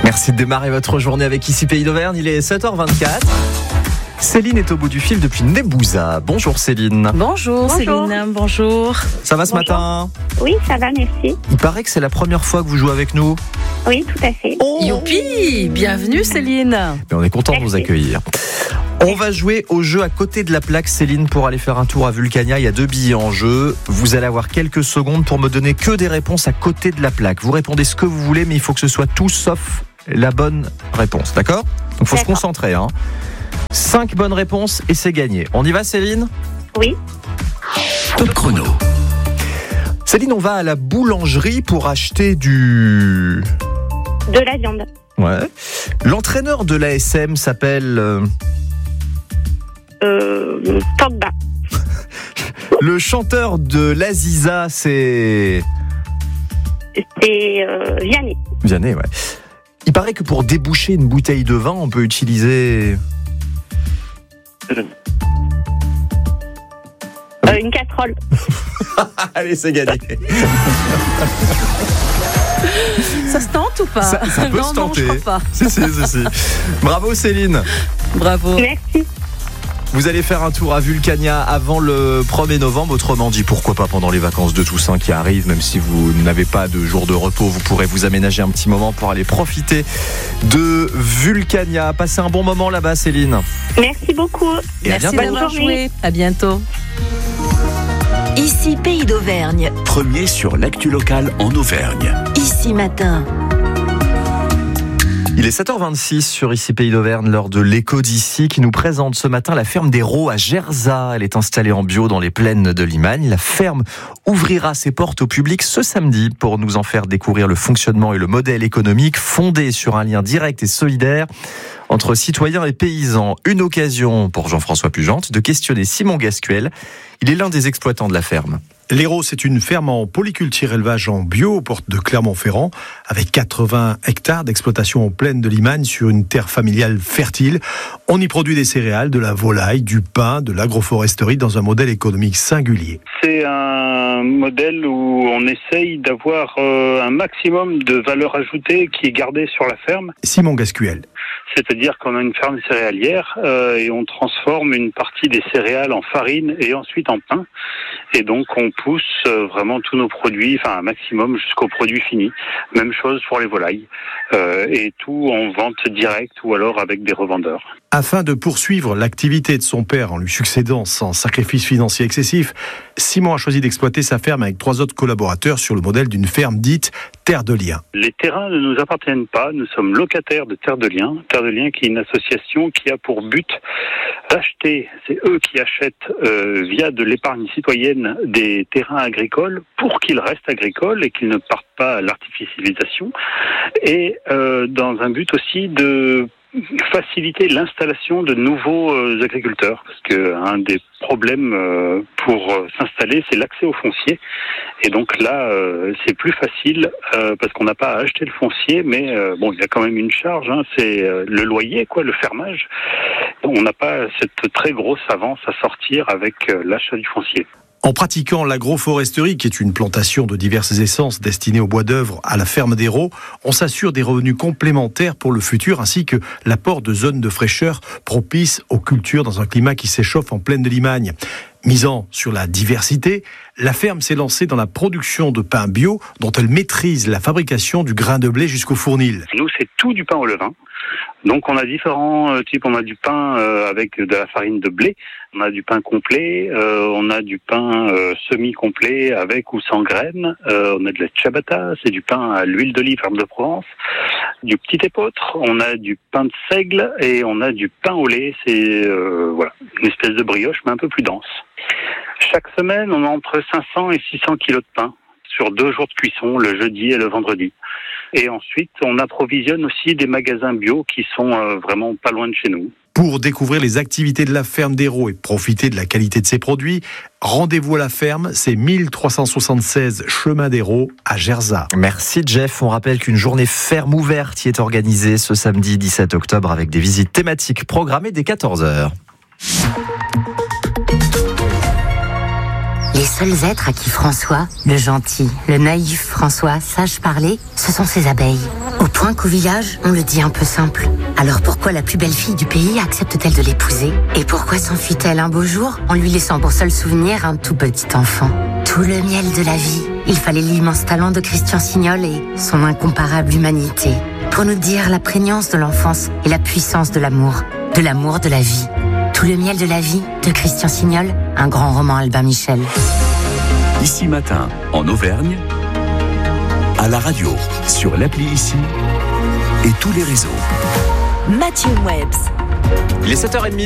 Merci de démarrer votre journée avec Ici Pays d'Auvergne, il est 7h24. Céline est au bout du fil depuis Nebouza. Bonjour Céline. Bonjour Céline, bonjour. Ça va ce matin ? Oui, ça va, merci. Il paraît que c'est la première fois que vous jouez avec nous. Oui, tout à fait. Youpi, bienvenue Céline. Mais on est content de vous accueillir. On va jouer au jeu à côté de la plaque, Céline, pour aller faire un tour à Vulcania. Il y a 2 billets en jeu. Vous allez avoir quelques secondes pour me donner que des réponses à côté de la plaque. Vous répondez ce que vous voulez, mais il faut que ce soit tout sauf la bonne réponse, d'accord ? Donc il faut se concentrer. 5 bonnes réponses et c'est gagné. On y va, Céline ? Oui. Top chrono. Céline, on va à la boulangerie pour acheter De la viande. Ouais. L'entraîneur de l'ASM s'appelle... Pogba. Le chanteur de l'Aziza, c'est... C'est Vianney. Vianney, ouais. Il paraît que pour déboucher une bouteille de vin, on peut utiliser... Une casserole. Allez, c'est gagné. Ça se tente ou pas ? Ça peut se tenter. Non, je crois pas. Si. Bravo Céline. Bravo. Merci. Vous allez faire un tour à Vulcania avant le 1er novembre. Autrement dit, pourquoi pas pendant les vacances de Toussaint qui arrivent. Même si vous n'avez pas de jour de repos, vous pourrez vous aménager un petit moment pour aller profiter de Vulcania. Passez un bon moment là-bas, Céline. Merci beaucoup. Et à Merci bientôt. d'avoir joué. À bientôt. Ici Pays d'Auvergne. Premier sur l'actu locale en Auvergne. Ici Matin. Il est 7h26 sur Ici Pays d'Auvergne, l'heure de l'écho d'ici qui nous présente ce matin la ferme des Raux à Gerzat. Elle est installée en bio dans les plaines de Limagne. La ferme ouvrira ses portes au public ce samedi pour nous en faire découvrir le fonctionnement et le modèle économique fondé sur un lien direct et solidaire entre citoyens et paysans. Une occasion pour Jean-François Pugente de questionner Simon Gascuel. Il est l'un des exploitants de la ferme. Les Raux, c'est une ferme en polyculture élevage en bio aux portes de Clermont-Ferrand, avec 80 hectares d'exploitation en plaine de Limagne sur une terre familiale fertile. On y produit des céréales, de la volaille, du pain, de l'agroforesterie dans un modèle économique singulier. C'est un modèle où on essaye d'avoir un maximum de valeur ajoutée qui est gardée sur la ferme. Simon Gascuel. C'est-à-dire qu'on a une ferme céréalière et on transforme une partie des céréales en farine et ensuite en pain. Et donc on pousse vraiment tous nos produits, un maximum jusqu'au produit fini. Même chose pour les volailles. Et tout en vente directe ou alors avec des revendeurs. Afin de poursuivre l'activité de son père en lui succédant sans sacrifice financier excessif, Simon a choisi d'exploiter sa ferme avec 3 autres collaborateurs sur le modèle d'une ferme dite Terre de Liens. Les terrains ne nous appartiennent pas, nous sommes locataires de Terre de Liens. Terre de Liens qui est une association qui a pour but d'acheter, c'est eux qui achètent via de l'épargne citoyenne des terrains agricoles pour qu'ils restent agricoles et qu'ils ne partent pas à l'artificialisation. Et dans un but aussi de faciliter l'installation de nouveaux agriculteurs, parce que un des problèmes pour s'installer, c'est l'accès au foncier. Et donc là, c'est plus facile parce qu'on n'a pas à acheter le foncier, mais il y a quand même une charge, c'est le loyer, le fermage. On n'a pas cette très grosse avance à sortir avec l'achat du foncier. En pratiquant l'agroforesterie, qui est une plantation de diverses essences destinées au bois d'œuvre à la ferme des Raux, on s'assure des revenus complémentaires pour le futur, ainsi que l'apport de zones de fraîcheur propices aux cultures dans un climat qui s'échauffe en plaine de Limagne. Misant sur la diversité, la ferme s'est lancée dans la production de pain bio, dont elle maîtrise la fabrication du grain de blé jusqu'au fournil. Nous, c'est tout du pain au levain. Donc on a différents types, on a du pain avec de la farine de blé, on a du pain complet, on a du pain semi-complet avec ou sans graines, on a de la ciabatta, c'est du pain à l'huile d'olive ferme de Provence, du petit épeautre, on a du pain de seigle et on a du pain au lait, c'est une espèce de brioche mais un peu plus dense. Chaque semaine, on a entre 500 et 600 kilos de pain sur 2 jours de cuisson, le jeudi et le vendredi. Et ensuite, on approvisionne aussi des magasins bio qui sont vraiment pas loin de chez nous. Pour découvrir les activités de la ferme des Raux et profiter de la qualité de ses produits, rendez-vous à la ferme, c'est 1376 chemin des Raux à Gerzat. Merci Jeff. On rappelle qu'une journée ferme ouverte y est organisée ce samedi 17 octobre avec des visites thématiques programmées dès 14h. Les seuls êtres à qui François, le gentil, le naïf François, sache parler, ce sont ses abeilles. Au point qu'au village, on le dit un peu simple. Alors pourquoi la plus belle fille du pays accepte-t-elle de l'épouser? Et pourquoi s'enfuit-elle un beau jour en lui laissant pour seul souvenir un tout petit enfant? Tout le miel de la vie. Il fallait l'immense talent de Christian Signol et son incomparable humanité pour nous dire la prégnance de l'enfance et la puissance de l'amour de la vie. Tout le miel de la vie de Christian Signol, un grand roman Albin Michel. Ici Matin, en Auvergne, à la radio, sur l'appli Ici et tous les réseaux. Mathieu Webs. Il est 7h30.